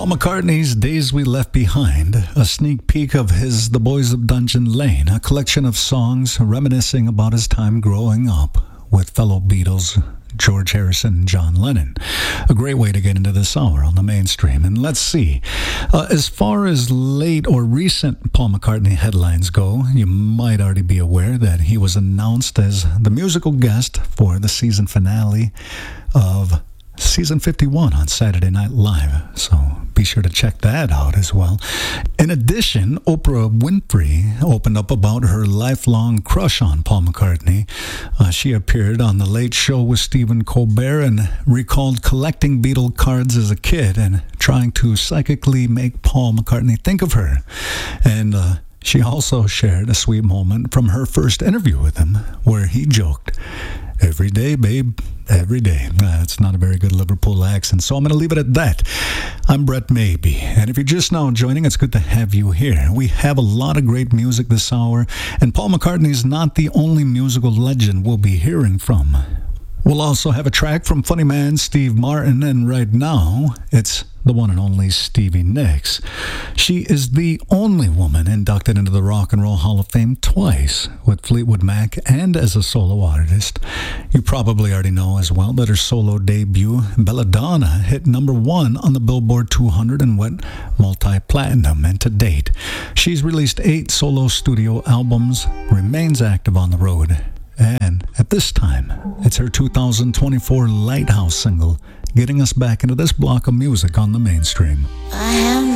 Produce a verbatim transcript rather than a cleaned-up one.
Paul McCartney's Days We Left Behind, a sneak peek of his The Boys of Dungeon Lane, a collection of songs reminiscing about his time growing up with fellow Beatles George Harrison and John Lennon. A great way to get into this hour on the mainstream. And let's see, uh, as far as late or recent Paul McCartney headlines go, you might already be aware that he was announced as the musical guest for the season finale of Season fifty-one on Saturday Night Live, so be sure to check that out as well. In addition, Oprah Winfrey opened up about her lifelong crush on Paul McCartney. Uh, she appeared on The Late Show with Stephen Colbert and recalled collecting Beatle cards as a kid and trying to psychically make Paul McCartney think of her. And uh, she also shared a sweet moment from her first interview with him where he joked, "Every day, babe, every day." That's not a very good Liverpool accent, so I'm going to leave it at that. I'm Brett Maybe, and if you're just now joining, it's good to have you here. We have a lot of great music this hour, and Paul McCartney's not the only musical legend we'll be hearing from. We'll also have a track from funny man Steve Martin, and right now, it's the one and only Stevie Nicks. She is the only woman inducted into the Rock and Roll Hall of Fame twice with Fleetwood Mac and as a solo artist. You probably already know as well that her solo debut, Belladonna, hit number one on the Billboard two hundred and went multi-platinum. And to date, she's released eight solo studio albums, remains active on the road, and at this time, it's her two thousand twenty-four Lighthouse single, getting us back into this block of music on the mainstream. I am